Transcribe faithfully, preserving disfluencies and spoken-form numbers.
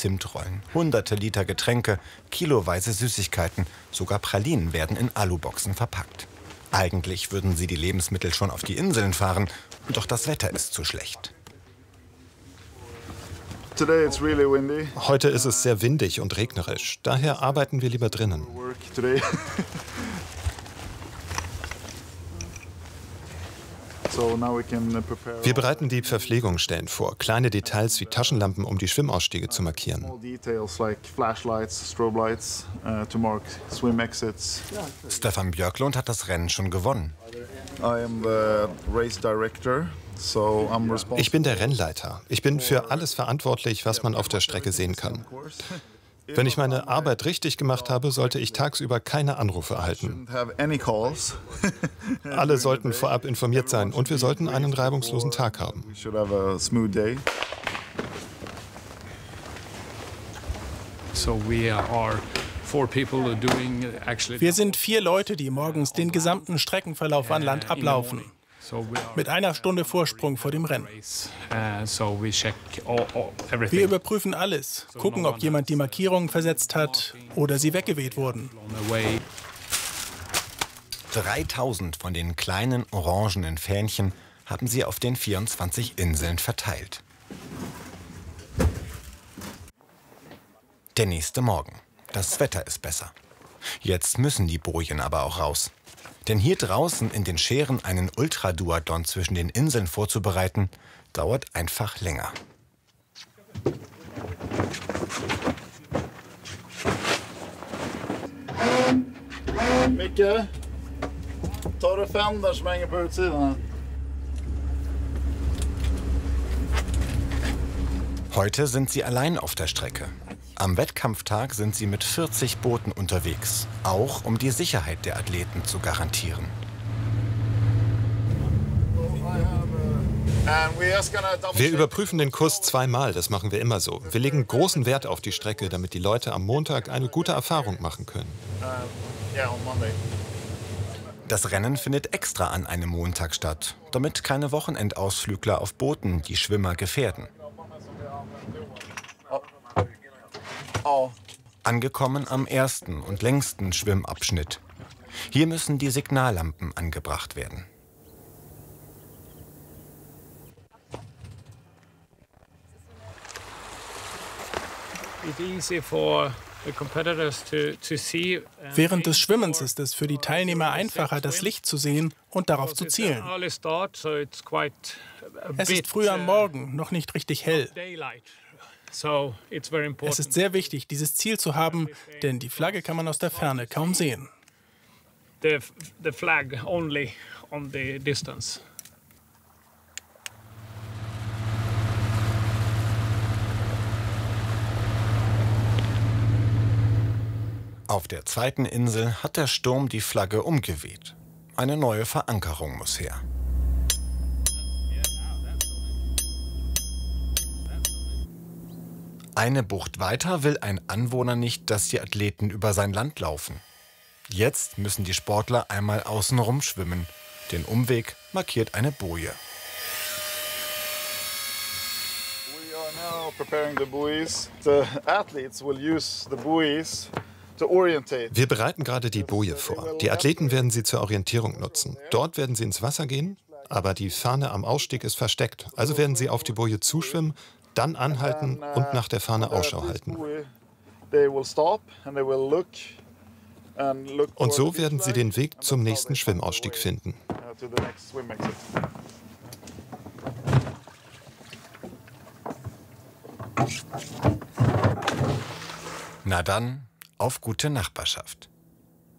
Zimtrollen, hunderte Liter Getränke, kiloweise Süßigkeiten, sogar Pralinen werden in Aluboxen verpackt. Eigentlich würden sie die Lebensmittel schon auf die Inseln fahren, doch das Wetter ist zu schlecht. Heute ist es sehr windig und regnerisch, daher arbeiten wir lieber drinnen. Wir bereiten die Verpflegungsstellen vor, kleine Details wie Taschenlampen, um die Schwimmausstiege zu markieren. Stefan Björklund hat das Rennen schon gewonnen. Ich bin der Rennleiter. Ich bin für alles verantwortlich, was man auf der Strecke sehen kann. Wenn ich meine Arbeit richtig gemacht habe, sollte ich tagsüber keine Anrufe erhalten. Alle sollten vorab informiert sein und wir sollten einen reibungslosen Tag haben. Wir sind vier Leute, die morgens den gesamten Streckenverlauf an Land ablaufen. Mit einer Stunde Vorsprung vor dem Rennen. Wir überprüfen alles, gucken, ob jemand die Markierungen versetzt hat oder sie weggeweht wurden. dreitausend von den kleinen orangenen Fähnchen haben sie auf den vierundzwanzig Inseln verteilt. Der nächste Morgen. Das Wetter ist besser. Jetzt müssen die Bojen aber auch raus. Denn hier draußen in den Scheren einen Ultraduathlon zwischen den Inseln vorzubereiten, dauert einfach länger. Micke, tar du fem där som hänger på utsidan? Heute sind sie allein auf der Strecke. Am Wettkampftag sind sie mit vierzig Booten unterwegs, auch um die Sicherheit der Athleten zu garantieren. Wir überprüfen den Kurs zweimal, das machen wir immer so. Wir legen großen Wert auf die Strecke, damit die Leute am Montag eine gute Erfahrung machen können. Das Rennen findet extra an einem Montag statt, damit keine Wochenendausflügler auf Booten die Schwimmer gefährden. Angekommen am ersten und längsten Schwimmabschnitt. Hier müssen die Signallampen angebracht werden. Während des Schwimmens ist es für die Teilnehmer einfacher, das Licht zu sehen und darauf zu zielen. Es ist früh am Morgen, noch nicht richtig hell. Es ist sehr wichtig, dieses Ziel zu haben, denn die Flagge kann man aus der Ferne kaum sehen. Auf der zweiten Insel hat der Sturm die Flagge umgeweht. Eine neue Verankerung muss her. Eine Bucht weiter will ein Anwohner nicht, dass die Athleten über sein Land laufen. Jetzt müssen die Sportler einmal außenrum schwimmen. Den Umweg markiert eine Boje. Wir bereiten gerade die Boje vor. Die Athleten werden sie zur Orientierung nutzen. Dort werden sie ins Wasser gehen, aber die Fahne am Ausstieg ist versteckt. Also werden sie auf die Boje zuschwimmen, dann anhalten und nach der Fahne Ausschau halten. Und so werden sie den Weg zum nächsten Schwimmausstieg finden. Na dann, auf gute Nachbarschaft.